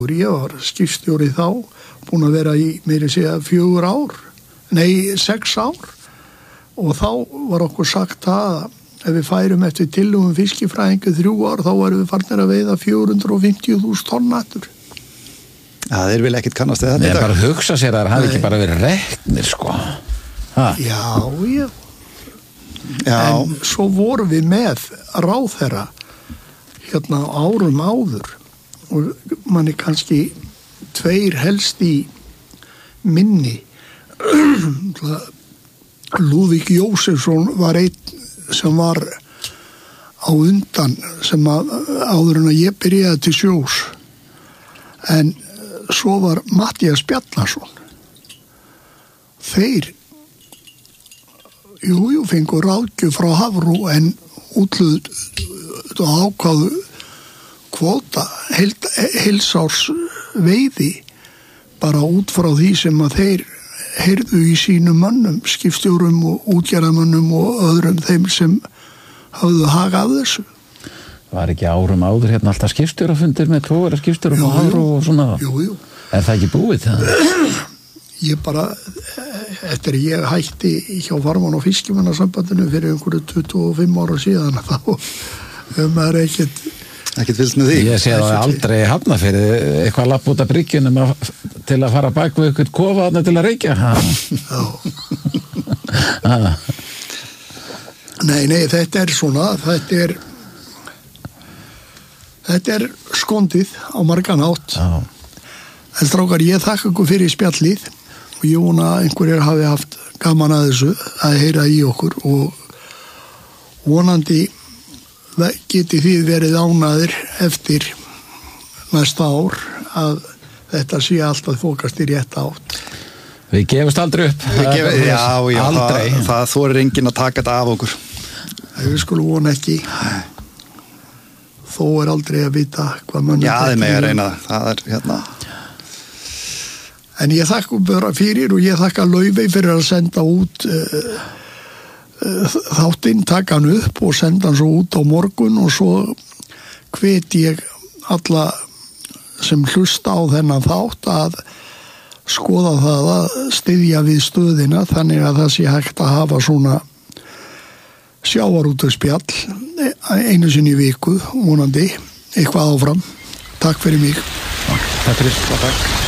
Ég var skipstjóri þá, búin að vera í meira að segja 6 ár og þá var okkur sagt að ef við færum eftir tillögum fiskifræðingu 3 ár þá varum við farnir að veiða 450.000 tonn aftur. Það vil ekkert kannast við þetta. Nei, bara hugsa sér að það hafi ekki bara verið reknir, sko. Já. En svo vorum við með ráðherra hérna árum áður og manni kannski 2 helst í minni. Lúðvík Jósefsson var einn sem var á undan sem áður en að ég byrjaði til sjós. En svo var Matthías Bjarnason. Þeir fengu ráðgjöf frá Hafró en útluðu og ákváðu kvóta heilsárs veiði bara út frá því sem að þeir heyrðu í sínum mönnum, skipstjórum og útgerðarmönnum og öðrum þeim sem hafðu hagað þessu. Var ekki árum áður hérna alltaf skipstjórafundir með tóra skipstjórum og Hafró og svona? Jú. Er það ekki búið það? Ég bara, eftir ég hætti hjá Farmann- og Fiskimannasambandinu fyrir einhverju 25 ára síðan, þá maður ekkert fylgst með því. Ég sé það aldrei Hafnarfirði eitthvað lapp út af bryggjunum til að fara bak við eitthvað kofa þarna til að reykja. Nei, þetta er svona, þetta er skondið á margan hátt. En strákar, ég þakka ykkur fyrir spjallið og ég vona að einhverjir hafi haft gaman að þessu að heyra í okkur og vonandi geti þið verið ánægðir eftir næsta ár að þetta sé alltaf þokast í rétt átt. Við gefumst aldrei upp. Aldrei. Það þorir enginn að taka þetta af okkur. Við skulum vona ekki. Þó er aldrei að vita hvað mann þið mega reyna það. Það er En ég þakka bara fyrir og ég þakka Laufey fyrir að senda út þáttinn, taka hann upp og senda hann svo út á morgun og svo hvet ég alla sem hlusta á þennan þátt að skoða það að styðja við stöðina þannig að það sé hægt að hafa svona sjávarútvegsspjall einu sinni í viku, vonandi eitthvað áfram. Takk fyrir mig. Takk fyrir. Takk.